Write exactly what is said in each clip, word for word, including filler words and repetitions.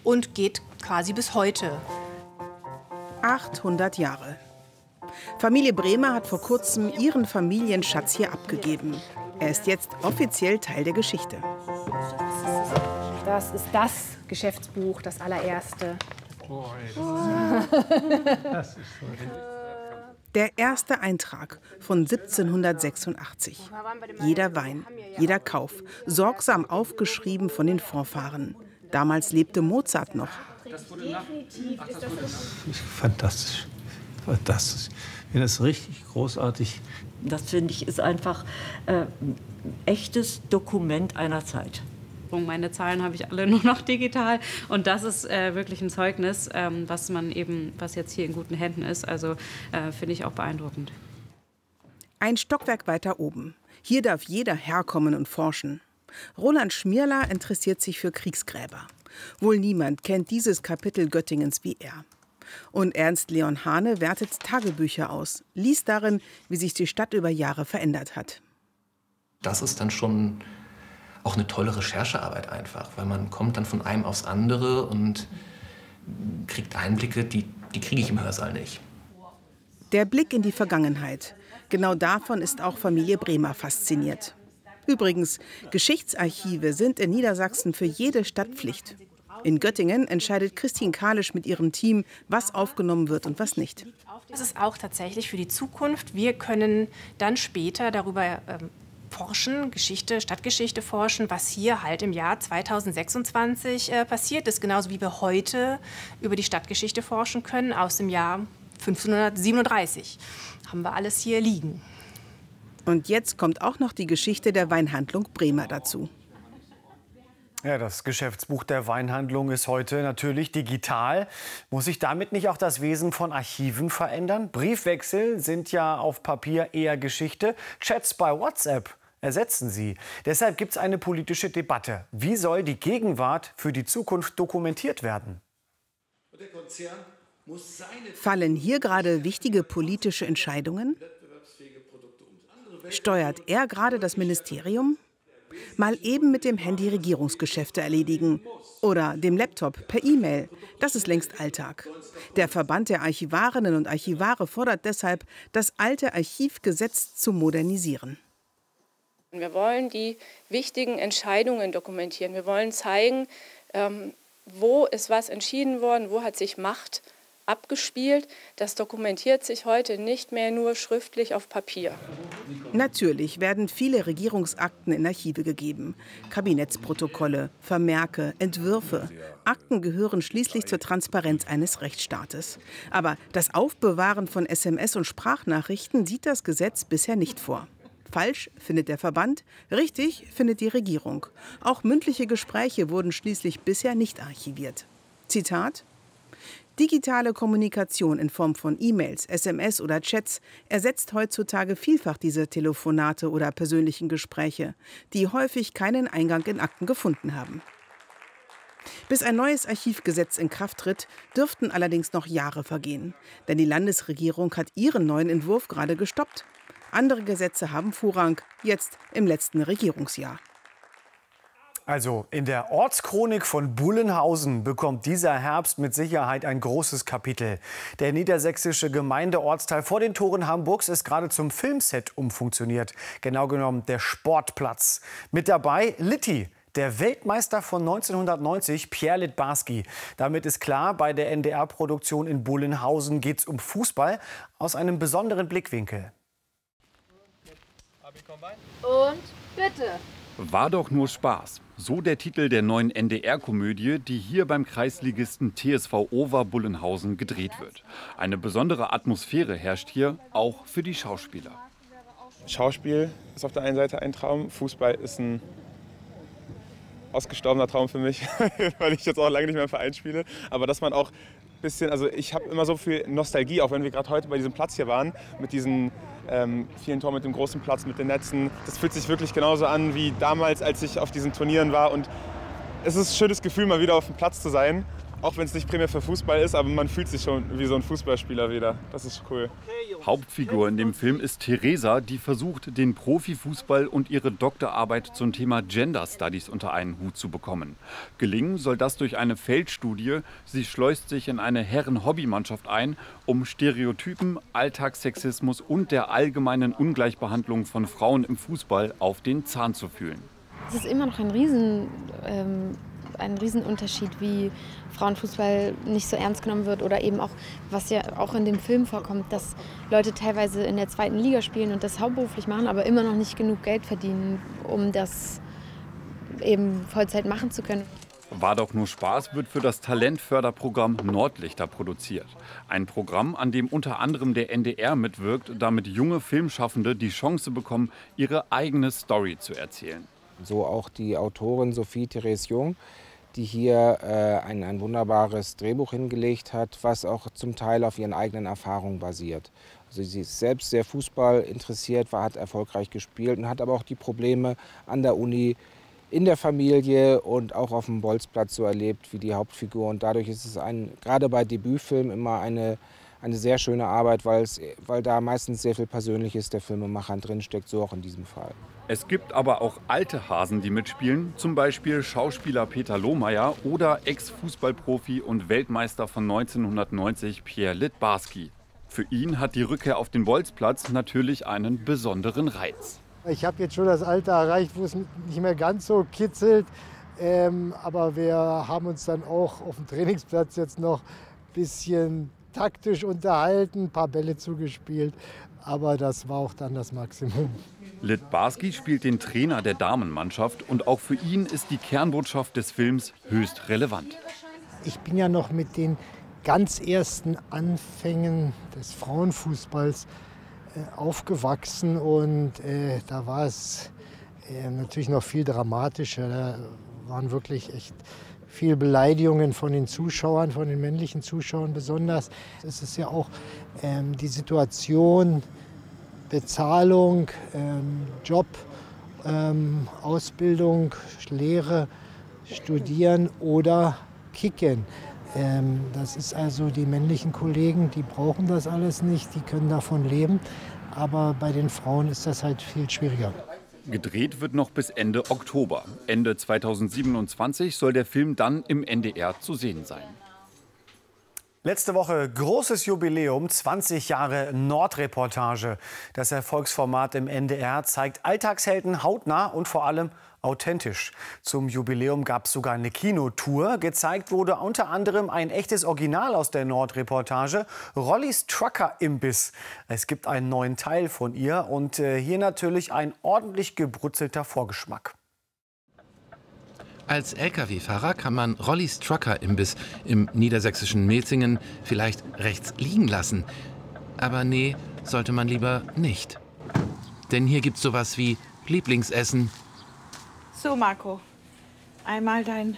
und geht quasi bis heute. achthundert Jahre. Familie Bremer hat vor kurzem ihren Familienschatz hier abgegeben. Er ist jetzt offiziell Teil der Geschichte. Das ist das Geschäftsbuch, das allererste. Oh, das ist so. Der erste Eintrag von siebzehnhundertsechsundachtzig. Jeder Wein, jeder Kauf, sorgsam aufgeschrieben von den Vorfahren. Damals lebte Mozart noch. Fantastisch, fantastisch. Ich finde das richtig großartig. Das, finde ich, ist einfach äh, ein echtes Dokument einer Zeit. Meine Zahlen habe ich alle nur noch digital und das ist äh, wirklich ein Zeugnis, ähm, was man eben, was jetzt hier in guten Händen ist. Also äh, finde ich auch beeindruckend. Ein Stockwerk weiter oben. Hier darf jeder herkommen und forschen. Roland Schmierler interessiert sich für Kriegsgräber. Wohl niemand kennt dieses Kapitel Göttingens wie er. Und Ernst Leon Hane wertet Tagebücher aus, liest darin, wie sich die Stadt über Jahre verändert hat. Das ist dann schon auch eine tolle Recherchearbeit einfach, weil man kommt dann von einem aufs andere und kriegt Einblicke, die, die kriege ich im Hörsaal nicht. Der Blick in die Vergangenheit. Genau davon ist auch Familie Bremer fasziniert. Übrigens, Geschichtsarchive sind in Niedersachsen für jede Stadt Pflicht. In Göttingen entscheidet Christine Kalisch mit ihrem Team, was aufgenommen wird und was nicht. Das ist auch tatsächlich für die Zukunft. Wir können dann später darüber ähm, forschen, Geschichte, Stadtgeschichte forschen, was hier halt im Jahr zweitausendsechsundzwanzig äh, passiert ist. Genauso wie wir heute über die Stadtgeschichte forschen können aus dem Jahr fünfzehnhundertsiebenunddreißig. Haben wir alles hier liegen. Und jetzt kommt auch noch die Geschichte der Weinhandlung Bremer dazu. Ja, das Geschäftsbuch der Weinhandlung ist heute natürlich digital. Muss sich damit nicht auch das Wesen von Archiven verändern? Briefwechsel sind ja auf Papier eher Geschichte. Chats bei WhatsApp ersetzen sie. Deshalb gibt es eine politische Debatte. Wie soll die Gegenwart für die Zukunft dokumentiert werden? Fallen hier gerade wichtige politische Entscheidungen? Steuert er gerade das Ministerium? Mal eben mit dem Handy Regierungsgeschäfte erledigen oder dem Laptop per E-Mail. Das ist längst Alltag. Der Verband der Archivarinnen und Archivare fordert deshalb, das alte Archivgesetz zu modernisieren. Wir wollen die wichtigen Entscheidungen dokumentieren. Wir wollen zeigen, ähm, wo ist was entschieden worden, wo hat sich Macht abgespielt. Das dokumentiert sich heute nicht mehr nur schriftlich auf Papier. Natürlich werden viele Regierungsakten in Archive gegeben. Kabinettsprotokolle, Vermerke, Entwürfe. Akten gehören schließlich zur Transparenz eines Rechtsstaates. Aber das Aufbewahren von S M S und Sprachnachrichten sieht das Gesetz bisher nicht vor. Falsch findet der Verband, richtig findet die Regierung. Auch mündliche Gespräche wurden schließlich bisher nicht archiviert. Zitat: Digitale Kommunikation in Form von E-Mails, S M S oder Chats ersetzt heutzutage vielfach diese Telefonate oder persönlichen Gespräche, die häufig keinen Eingang in Akten gefunden haben. Bis ein neues Archivgesetz in Kraft tritt, dürften allerdings noch Jahre vergehen. Denn die Landesregierung hat ihren neuen Entwurf gerade gestoppt. Andere Gesetze haben Vorrang, jetzt im letzten Regierungsjahr. Also in der Ortschronik von Bullenhausen bekommt dieser Herbst mit Sicherheit ein großes Kapitel. Der niedersächsische Gemeindeortsteil vor den Toren Hamburgs ist gerade zum Filmset umfunktioniert. Genau genommen der Sportplatz. Mit dabei Litti, der Weltmeister von neunzehnhundertneunzig, Pierre Littbarski. Damit ist klar, bei der N D R-Produktion in Bullenhausen geht es um Fußball aus einem besonderen Blickwinkel. Und bitte. War doch nur Spaß. So der Titel der neuen N D R-Komödie, die hier beim Kreisligisten T S V Over Bullenhausen gedreht wird. Eine besondere Atmosphäre herrscht hier, auch für die Schauspieler. Schauspiel ist auf der einen Seite ein Traum, Fußball ist ein ausgestorbener Traum für mich, weil ich jetzt auch lange nicht mehr im Verein spiele. Aber dass man auch ein bisschen, also ich habe immer so viel Nostalgie, auch wenn wir gerade heute bei diesem Platz hier waren, mit diesen ähm, vielen Toren, mit dem großen Platz, mit den Netzen. Das fühlt sich wirklich genauso an wie damals, als ich auf diesen Turnieren war. Und es ist ein schönes Gefühl, mal wieder auf dem Platz zu sein. Auch wenn es nicht primär für Fußball ist, aber man fühlt sich schon wie so ein Fußballspieler wieder. Das ist cool. Hauptfigur in dem Film ist Theresa, die versucht, den Profifußball und ihre Doktorarbeit zum Thema Gender Studies unter einen Hut zu bekommen. Gelingen soll das durch eine Feldstudie. Sie schleust sich in eine Herren-Hobbymannschaft ein, um Stereotypen, Alltagssexismus und der allgemeinen Ungleichbehandlung von Frauen im Fußball auf den Zahn zu fühlen. Es ist immer noch ein Riesen, ähm, ein Riesenunterschied, wie Frauenfußball nicht so ernst genommen wird oder eben auch, was ja auch in dem Film vorkommt, dass Leute teilweise in der zweiten Liga spielen und das hauptberuflich machen, aber immer noch nicht genug Geld verdienen, um das eben Vollzeit machen zu können. War doch nur Spaß wird für das Talentförderprogramm Nordlichter produziert. Ein Programm, an dem unter anderem der N D R mitwirkt, damit junge Filmschaffende die Chance bekommen, ihre eigene Story zu erzählen. So auch die Autorin Sophie-Therese Jung, die hier äh, ein, ein wunderbares Drehbuch hingelegt hat, was auch zum Teil auf ihren eigenen Erfahrungen basiert. Also sie ist selbst sehr Fußball interessiert, war, hat erfolgreich gespielt und hat aber auch die Probleme an der Uni, in der Familie und auch auf dem Bolzplatz so erlebt wie die Hauptfigur. Und dadurch ist es ein, gerade bei Debütfilmen immer eine, eine sehr schöne Arbeit, weil, es, weil da meistens sehr viel Persönliches der Filmemacher drinsteckt, so auch in diesem Fall. Es gibt aber auch alte Hasen, die mitspielen, zum Beispiel Schauspieler Peter Lohmeier oder Ex-Fußballprofi und Weltmeister von neunzehnhundertneunzig Pierre Littbarski. Für ihn hat die Rückkehr auf den Bolzplatz natürlich einen besonderen Reiz. Ich habe jetzt schon das Alter erreicht, wo es nicht mehr ganz so kitzelt. Ähm, aber wir haben uns dann auch auf dem Trainingsplatz jetzt noch ein bisschen taktisch unterhalten, ein paar Bälle zugespielt. Aber das war auch dann das Maximum. Littbarski spielt den Trainer der Damenmannschaft und auch für ihn ist die Kernbotschaft des Films höchst relevant. Ich bin ja noch mit den ganz ersten Anfängen des Frauenfußballs aufgewachsen und äh, da war es äh, natürlich noch viel dramatischer. Da waren wirklich echt viele Beleidigungen von den Zuschauern, von den männlichen Zuschauern besonders. Es ist ja auch ähm, die Situation, Bezahlung, ähm, Job, ähm, Ausbildung, Lehre, Studieren oder Kicken. Ähm, das ist also, die männlichen Kollegen, die brauchen das alles nicht, die können davon leben. Aber bei den Frauen ist das halt viel schwieriger. Gedreht wird noch bis Ende Oktober. Ende zweitausendsiebenundzwanzig soll der Film dann im N D R zu sehen sein. Letzte Woche großes Jubiläum, zwanzig Jahre Nordreportage. Das Erfolgsformat im N D R zeigt Alltagshelden hautnah und vor allem authentisch. Zum Jubiläum gab es sogar eine Kinotour. Gezeigt wurde unter anderem ein echtes Original aus der Nordreportage, Rollys Trucker-Imbiss. Es gibt einen neuen Teil von ihr und äh, hier natürlich ein ordentlich gebrutzelter Vorgeschmack. Als L K W-Fahrer kann man Rollys Trucker-Imbiss im niedersächsischen Metzingen vielleicht rechts liegen lassen. Aber nee, sollte man lieber nicht. Denn hier gibt's sowas wie Lieblingsessen. So, Marco, einmal dein,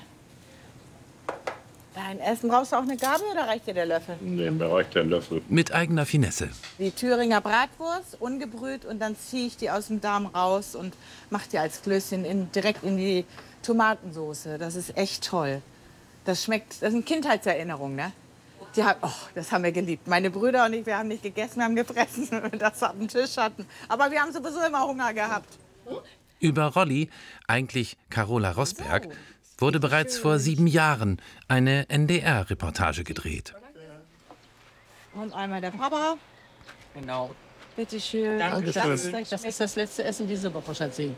dein Essen. Brauchst du auch eine Gabel oder reicht dir der Löffel? Nee, mir reicht der Löffel. Mit eigener Finesse. Die Thüringer Bratwurst, ungebrüht, und dann ziehe ich die aus dem Darm raus und mache die als Klößchen in, direkt in die Tomatensoße. Das ist echt toll. Das schmeckt, das sind Kindheitserinnerungen, ne? Die haben, oh, das haben wir geliebt. Meine Brüder und ich, wir haben nicht gegessen, wir haben gefressen, wenn wir das auf dem Tisch hatten. Aber wir haben sowieso immer Hunger gehabt. Über Rolli, eigentlich Carola Rosberg, wurde bereits vor sieben Jahren eine N D R-Reportage gedreht. Und einmal der Papa. Genau. Bitte schön. Dankeschön. Das ist das letzte Essen diese Woche, Schatzi.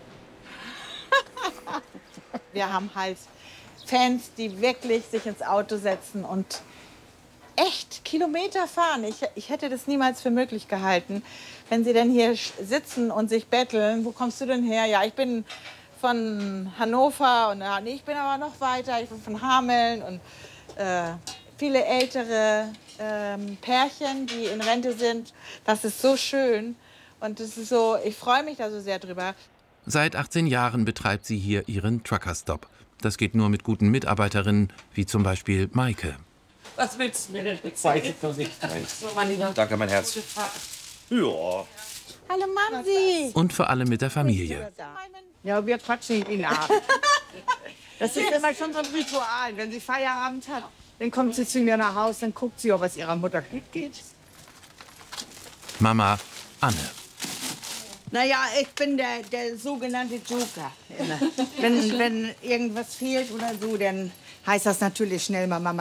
Wir haben halt Fans, die wirklich sich ins Auto setzen und echt Kilometer fahren. Ich, ich hätte das niemals für möglich gehalten. Wenn sie denn hier sitzen und sich betteln, wo kommst du denn her? Ja, ich bin von Hannover und ja, nee, ich bin aber noch weiter. Ich bin von Hameln und äh, viele ältere äh, Pärchen, die in Rente sind. Das ist so schön und das ist so, ich freue mich da so sehr drüber. Seit achtzehn Jahren betreibt sie hier ihren Trucker-Stop. Das geht nur mit guten Mitarbeiterinnen, wie zum Beispiel Maike. Was willst du mir denn erzählen? Weiß ich noch nicht. So, mein Lieber. Danke, mein Herz. Ja. Hallo, Mamsi. Und vor allem mit der Familie. Ja, wir quatschen ihn ab. Das ist immer schon so ein Ritual. Wenn sie Feierabend hat, dann kommt sie zu mir nach Hause, dann guckt sie, ob es ihrer Mutter gut geht. Mama Anne. Naja, ich bin der, der sogenannte Joker. Immer. Wenn, wenn irgendwas fehlt oder so, dann heißt das natürlich schnell mal Mama